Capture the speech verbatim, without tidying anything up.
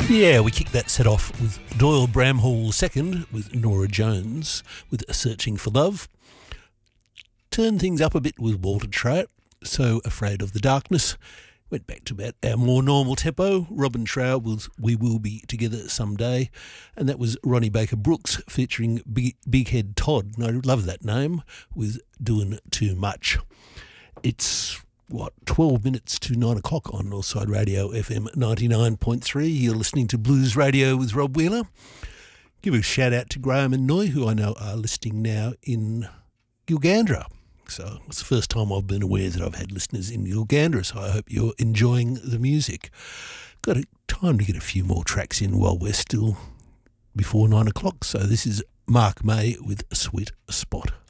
Yeah, we kicked that set off with Doyle Bramhall second with Nora Jones with Searching for Love. Turned things up a bit with Walter Trout, So Afraid of the Darkness. Went back to about our more normal tempo. Robin Trout with We Will Be Together Someday. And that was Ronnie Baker Brooks featuring Big, Big Head Todd. And I love that name, with Doing Too Much. It's... what, twelve minutes to nine o'clock on Northside Radio F M ninety-nine point three. You're listening to Blues Radio with Rob Wheeler. Give a shout out to Graham and Noy, who I know are listening now in Gilgandra. So it's the first time I've been aware that I've had listeners in Gilgandra, so I hope you're enjoying the music. Got a, time to get a few more tracks in while we're still before nine o'clock. So this is Mark May with Sweet Spot.